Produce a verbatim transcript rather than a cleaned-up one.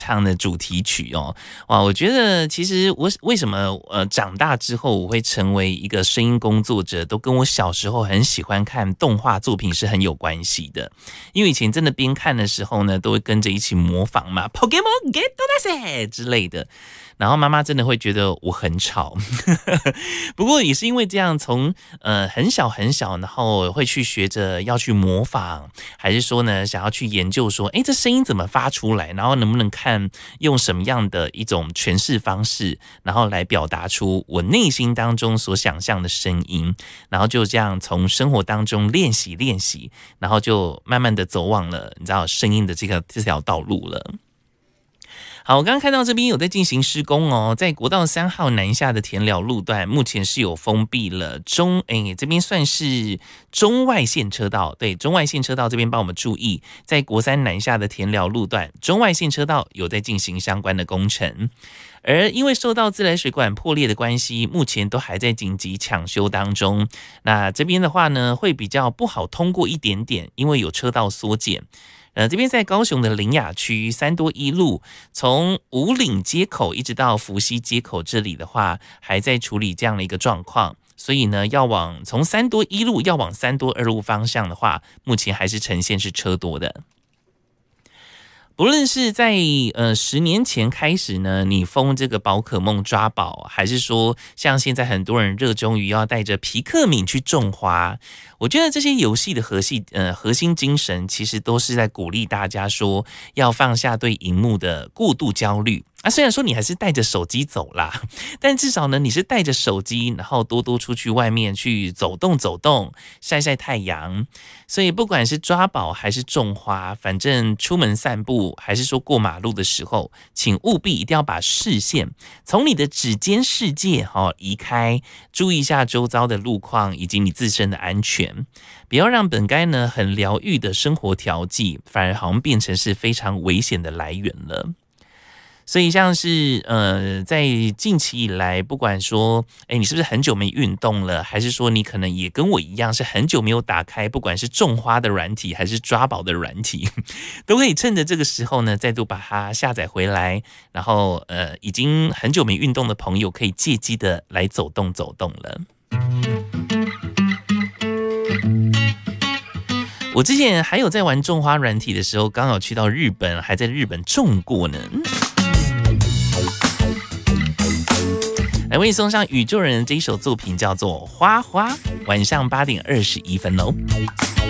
唱的主题曲哦，哇！我觉得其实我为什么呃长大之后我会成为一个声音工作者，都跟我小时候很喜欢看动画作品是很有关系的。因为以前真的边看的时候呢，都会跟着一起模仿嘛 ，Pokemon Get Dose 之类的。然后妈妈真的会觉得我很吵，不过也是因为这样，从呃很小很小，然后会去学着要去模仿，还是说呢想要去研究说，哎，这声音怎么发出来，然后能不能看用什么样的一种诠释方式，然后来表达出我内心当中所想象的声音，然后就这样从生活当中练习练习，然后就慢慢的走往了你知道声音的这个这条道路了。好，我刚刚看到这边有在进行施工哦，在国道三号南下的田寮路段，目前是有封闭了中，哎，这边算是中外线车道，对，中外线车道这边帮我们注意，在国三南下的田寮路段，中外线车道有在进行相关的工程。而因为受到自来水管破裂的关系，目前都还在紧急抢修当中。那这边的话呢，会比较不好通过一点点，因为有车道缩减。呃，这边在高雄的苓雅区三多一路，从五岭街口一直到福溪街口这里的话，还在处理这样的一个状况。所以呢，要往从三多一路要往三多二路方向的话，目前还是呈现是车多的。不论是在呃十年前开始呢，你封这个宝可梦抓宝，还是说像现在很多人热衷于要带着皮克敏去种花，我觉得这些游戏的核心呃核心精神，其实都是在鼓励大家说要放下对荧幕的过度焦虑。啊，虽然说你还是带着手机走啦，但至少呢，你是带着手机，然后多多出去外面去走动走动，晒晒太阳。所以不管是抓宝还是种花，反正出门散步还是说过马路的时候，请务必一定要把视线从你的指尖世界哈移开，注意一下周遭的路况以及你自身的安全，不要让本该呢很疗愈的生活调剂，反而好像变成是非常危险的来源了。所以像是呃，在近期以来，不管说，哎，你是不是很久没运动了，还是说你可能也跟我一样是很久没有打开，不管是种花的软体还是抓宝的软体，都可以趁着这个时候呢，再度把它下载回来，然后呃，已经很久没运动的朋友，可以借机的来走动走动了。我之前还有在玩种花软体的时候，刚好去到日本，还在日本种过呢。来为你送上宇宙人这一首作品，叫做《花花》，晚上八点二十一分哦。